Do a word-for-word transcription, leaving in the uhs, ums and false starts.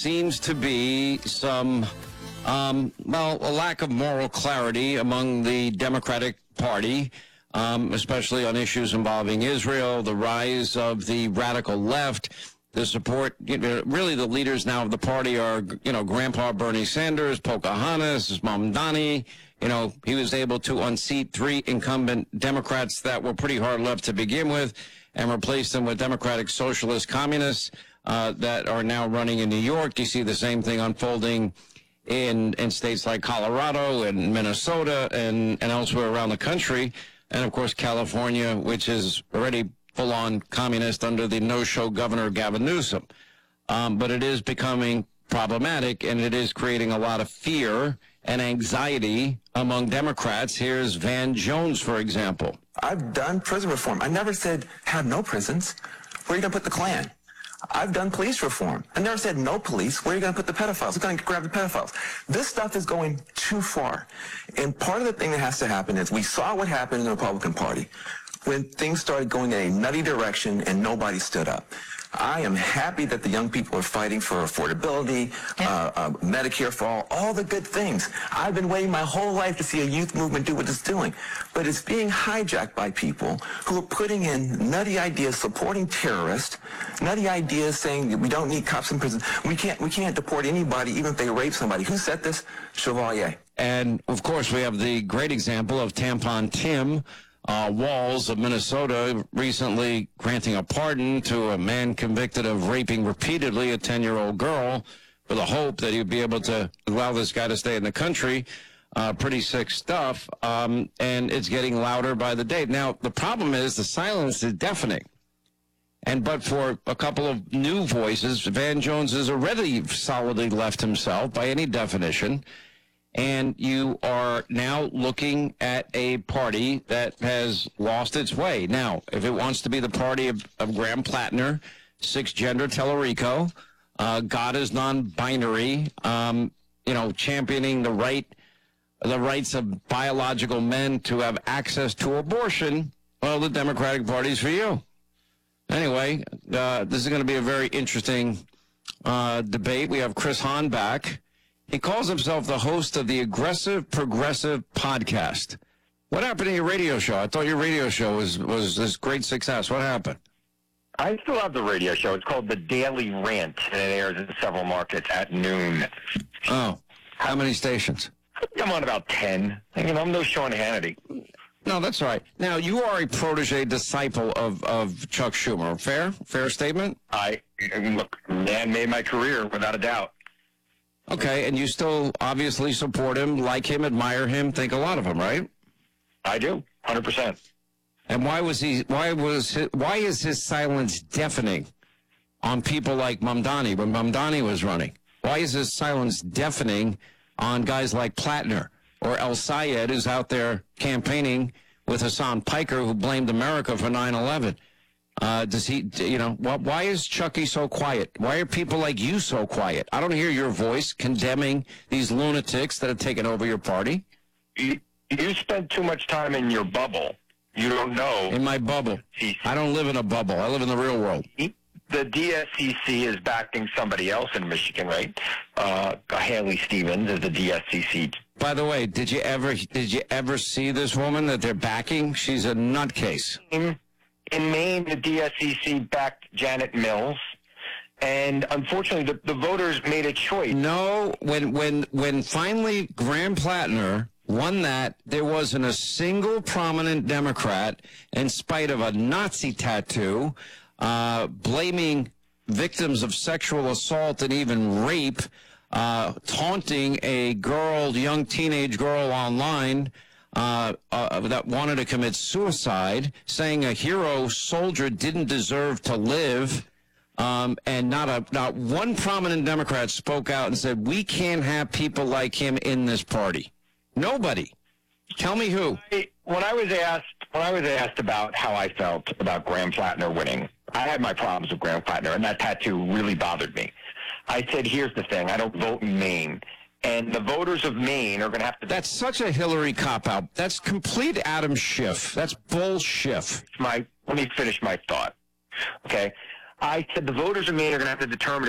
seems to be some, um, well, a lack of moral clarity among the Democratic Party, um, especially on issues involving Israel, the rise of the radical left, the support. You know, really, the leaders now of the party are, you know, Grandpa Bernie Sanders, Pocahontas, Mamdani. You know, he was able to unseat three incumbent Democrats that were pretty hard left to begin with and replace them with Democratic Socialist Communists uh, that are now running in New York. You see the same thing unfolding in in states like Colorado and Minnesota and, and elsewhere around the country. And, of course, California, which is already full-on communist under the no-show Governor Gavin Newsom. Um, but it is becoming problematic, and it is creating a lot of fear and anxiety among Democrats. Here's Van Jones, for example. I've done prison reform. I never said have no prisons. Where are you going to put the Klan? I've done police reform. I never said no police. Where are you going to put the pedophiles? We're going to grab the pedophiles. This stuff is going too far. And part of the thing that has to happen is we saw what happened in the Republican Party when things started going in a nutty direction and nobody stood up. I am happy that the young people are fighting for affordability, uh, uh, Medicare for all, all the good things. I've been waiting my whole life to see a youth movement do what it's doing. But it's being hijacked by people who are putting in nutty ideas, supporting terrorists, nutty ideas saying that we don't need cops in prison. We can't, we can't deport anybody, even if they rape somebody. Who said this? Chevalier. And, of course, we have the great example of Tampon Tim Uh, Walz of Minnesota recently granting a pardon to a man convicted of raping repeatedly a ten-year-old girl with a hope that he'd be able to allow this guy to stay in the country. Uh, pretty sick stuff, um, and it's getting louder by the day. Now, the problem is the silence is deafening. And but for a couple of new voices, Van Jones is already solidly left himself by any definition. And you are now looking at a party that has lost its way. Now, if it wants to be the party of, of Graham Plattner, six-gender Tellerico, uh, God is non-binary, um, you know, championing the right, the rights of biological men to have access to abortion, well, the Democratic Party's for you. Anyway, uh, this is going to be a very interesting uh, debate. We have Chris Hahn back. He calls himself the host of the Aggressive Progressive podcast. What happened to your radio show? I thought your radio show was, was this great success. What happened? I still have the radio show. It's called The Daily Rant, and it airs in several markets at noon. Oh, how many stations? I'm on about ten. You know, I'm no Sean Hannity. No, that's all right. Now, you are a protege disciple of, of Chuck Schumer. Fair? Fair statement? I, look, man made my career, without a doubt. Okay, and you still obviously support him, like him, admire him, think a lot of him, right? I do, one hundred percent. And why was he? Why was? His, why is his silence deafening on people like Mamdani when Mamdani was running? Why is his silence deafening on guys like Plattner or El Sayed, who's out there campaigning with Hassan Piker, who blamed America for nine eleven? Uh, does he, you know, why is Chucky so quiet? Why are people like you so quiet? I don't hear your voice condemning these lunatics that have taken over your party. You, you spend too much time in your bubble. You don't know. In my bubble. I don't live in a bubble. I live in the real world. The D S C C is backing somebody else in Michigan, right? Uh, Haley Stevens is the D S C C. By the way, did you ever, did you ever see this woman that they're backing? She's a nutcase. In, In Maine, the D S C C backed Janet Mills, and unfortunately, the, the voters made a choice. No, when when when finally Graham Plattner won that, there wasn't a single prominent Democrat, in spite of a Nazi tattoo, uh, blaming victims of sexual assault and even rape, uh, taunting a girl, young teenage girl online, Uh, uh, that wanted to commit suicide, saying a hero soldier didn't deserve to live, um, and not a not one prominent Democrat spoke out and said, we can't have people like him in this party. Nobody. Tell me who. When I was asked, when I was asked about how I felt about Graham Plattner winning, I had my problems with Graham Plattner, and that tattoo really bothered me. I said, here's the thing, I don't vote in Maine. And the voters of Maine are going to have to... That's such a Hillary cop-out. That's complete Adam Schiff. That's bullshit. My, let me finish my thought. Okay? I said the voters of Maine are going to have to determine